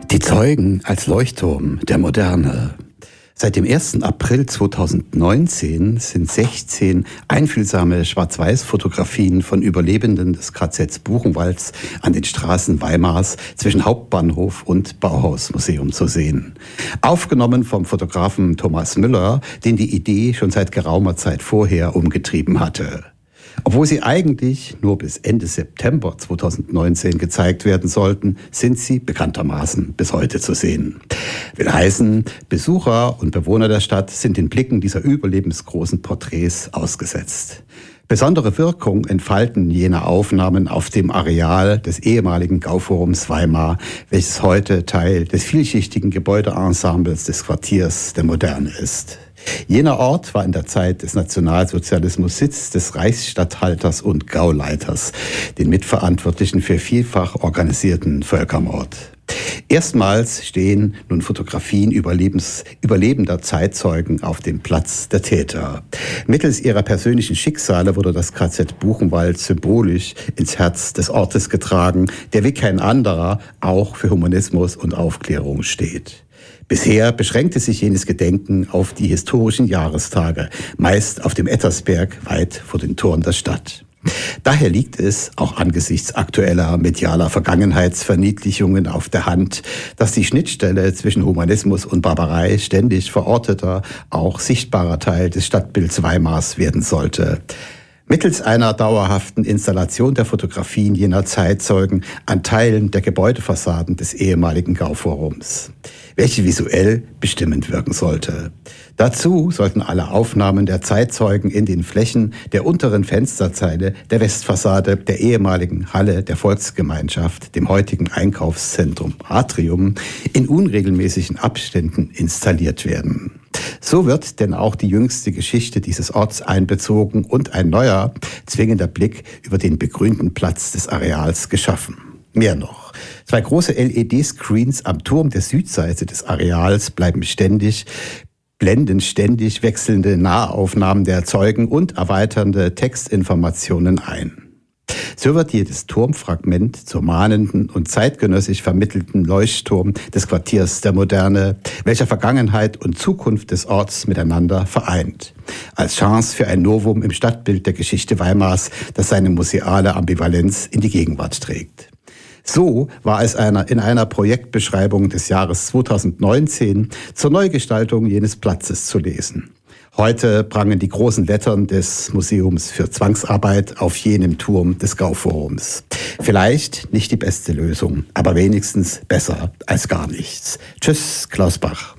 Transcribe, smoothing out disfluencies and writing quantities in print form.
Die Zeugen als Leuchtturm der Moderne. Seit dem 1. April 2019 sind 16 einfühlsame Schwarz-Weiß-Fotografien von Überlebenden des KZ Buchenwalds an den Straßen Weimars zwischen Hauptbahnhof und Bauhausmuseum zu sehen. Aufgenommen vom Fotografen Thomas Müller, den die Idee schon seit geraumer Zeit vorher umgetrieben hatte. Obwohl sie eigentlich nur bis Ende September 2019 gezeigt werden sollten, sind sie bekanntermaßen bis heute zu sehen. Will heißen, Besucher und Bewohner der Stadt sind den Blicken dieser überlebensgroßen Porträts ausgesetzt. Besondere Wirkung entfalten jene Aufnahmen auf dem Areal des ehemaligen Gauforums Weimar, welches heute Teil des vielschichtigen Gebäudeensembles des Quartiers der Moderne ist. Jener Ort war in der Zeit des Nationalsozialismus Sitz des Reichsstatthalters und Gauleiters, den Mitverantwortlichen für vielfach organisierten Völkermord. Erstmals stehen nun Fotografien überlebender Zeitzeugen auf dem Platz der Täter. Mittels ihrer persönlichen Schicksale wurde das KZ Buchenwald symbolisch ins Herz des Ortes getragen, der wie kein anderer auch für Humanismus und Aufklärung steht. Bisher beschränkte sich jenes Gedenken auf die historischen Jahrestage, meist auf dem Ettersberg weit vor den Toren der Stadt. Daher liegt es, auch angesichts aktueller medialer Vergangenheitsverniedlichungen, auf der Hand, dass die Schnittstelle zwischen Humanismus und Barbarei ständig verorteter, auch sichtbarer Teil des Stadtbilds Weimars werden sollte. Mittels einer dauerhaften Installation der Fotografien jener Zeitzeugen an Teilen der Gebäudefassaden des ehemaligen Gauforums, welche visuell bestimmend wirken sollte. Dazu sollten alle Aufnahmen der Zeitzeugen in den Flächen der unteren Fensterzeile der Westfassade der ehemaligen Halle der Volksgemeinschaft, dem heutigen Einkaufszentrum Atrium, in unregelmäßigen Abständen installiert werden. So wird denn auch die jüngste Geschichte dieses Orts einbezogen und ein neuer, zwingender Blick über den begrünten Platz des Areals geschaffen. Mehr noch. 2 große LED-Screens am Turm der Südseite des Areals blenden ständig wechselnde Nahaufnahmen der Zeugen und erweiternde Textinformationen ein. So wird jedes Turmfragment zur mahnenden und zeitgenössisch vermittelten Leuchtturm des Quartiers der Moderne, welcher Vergangenheit und Zukunft des Orts miteinander vereint. Als Chance für ein Novum im Stadtbild der Geschichte Weimars, das seine museale Ambivalenz in die Gegenwart trägt. So war es in einer Projektbeschreibung des Jahres 2019 zur Neugestaltung jenes Platzes zu lesen. Heute prangen die großen Lettern des Museums für Zwangsarbeit auf jenem Turm des Gauforums. Vielleicht nicht die beste Lösung, aber wenigstens besser als gar nichts. Tschüss, Klaus Bach.